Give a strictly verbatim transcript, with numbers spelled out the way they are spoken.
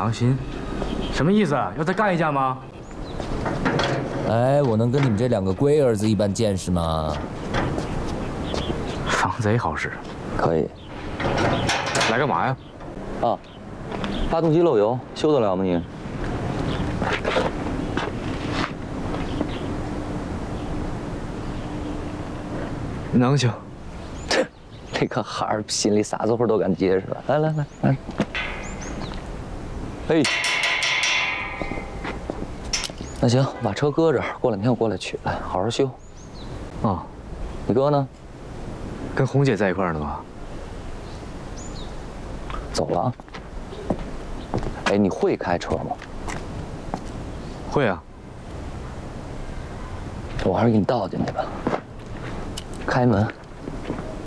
良心，什么意思？要再干一架吗？ 哎，我能跟你们这两个龟儿子一般见识吗？ 防贼好使， 可以。 来干嘛呀？ 啊，发动机漏油，修得了吗你？ 能行。 这个孩儿心里啥子活都敢接是吧？来来来来，嘿，那行，把车搁这儿，过两天我过来取来，好好修。啊，你哥呢？ 跟红姐在一块儿呢吧？ 走了。哎，你会开车吗？ 会啊。 我还是给你倒进去吧。开门。